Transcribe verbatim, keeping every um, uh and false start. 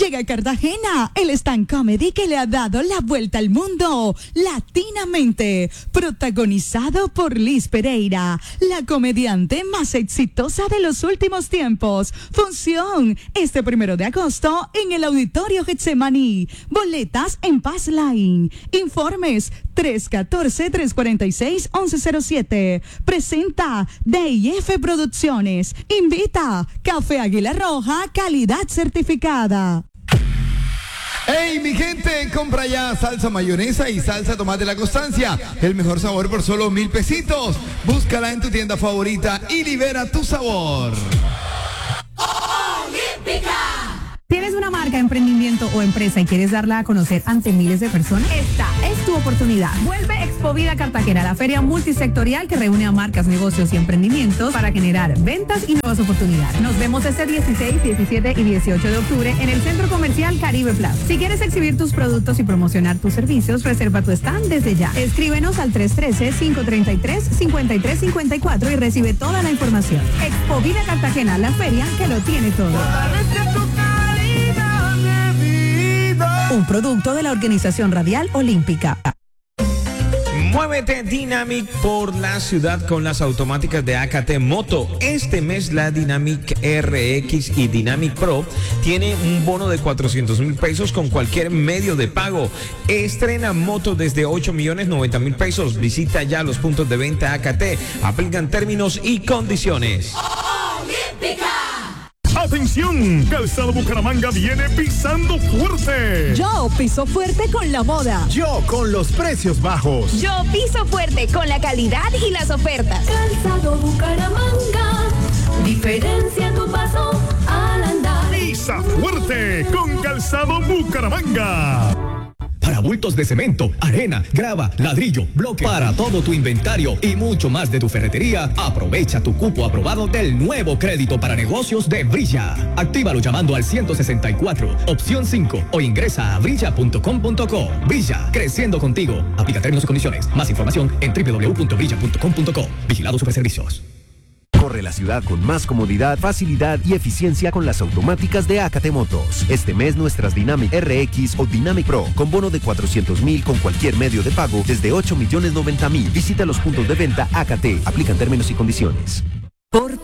Llega a Cartagena el stand comedy que le ha dado la vuelta al mundo latinamente, protagonizado por Liz Pereira, la comediante más exitosa de los últimos tiempos. Función este primero de agosto en el Auditorio Getsemaní. Boletas en Pass Line. Informes tres uno cuatro, tres cuatro seis, once cero siete. Presenta D I F Producciones. Invita Café Águila Roja, calidad certificada. ¡Hey, mi gente! Compra ya salsa mayonesa y salsa tomate La Constancia. El mejor sabor por solo mil pesitos. Búscala en tu tienda favorita y libera tu sabor. Olímpica. ¿Tienes una marca, emprendimiento o empresa y quieres darla a conocer ante miles de personas? Esta es tu oportunidad. Vuelve Expovida Cartagena, la feria multisectorial que reúne a marcas, negocios y emprendimientos para generar ventas y nuevas oportunidades. Nos vemos este dieciséis, diecisiete y dieciocho de octubre en el Centro Comercial Caribe Plaza. Si quieres exhibir tus productos y promocionar tus servicios, reserva tu stand desde ya. Escríbenos al tres uno tres, cinco tres tres, cinco tres cinco cuatro y recibe toda la información. Expovida Cartagena, la feria que lo tiene todo. Un producto de la Organización Radial Olímpica. Muévete Dynamic por la ciudad con las automáticas de A K T Moto. Este mes la Dynamic R X y Dynamic Pro tiene un bono de cuatrocientos mil pesos con cualquier medio de pago. Estrena moto desde ocho millones noventa mil pesos. Visita ya los puntos de venta A K T. Aplican términos y condiciones. Olímpica. ¡Atención! Calzado Bucaramanga viene pisando fuerte. Yo piso fuerte con la moda. Yo con los precios bajos. Yo piso fuerte con la calidad y las ofertas. Calzado Bucaramanga. Diferencia tu paso al andar. Pisa fuerte con Calzado Bucaramanga. Para bultos de cemento, arena, grava, ladrillo, bloque, para todo tu inventario y mucho más de tu ferretería, aprovecha tu cupo aprobado del nuevo crédito para negocios de Brilla. Actívalo llamando al ciento sesenta y cuatro, opción cinco o ingresa a brilla punto com punto co. Brilla, creciendo contigo. Aplica términos y condiciones. Más información en doble u doble u doble u punto brilla punto com punto co. Vigilado Superservicios. Corre la ciudad con más comodidad, facilidad y eficiencia con las automáticas de A K T Motos. Este mes nuestras Dynamic R X o Dynamic Pro con bono de cuatrocientos mil con cualquier medio de pago desde ocho millones noventa mil. Visita los puntos de venta A K T. Aplican términos y condiciones. Por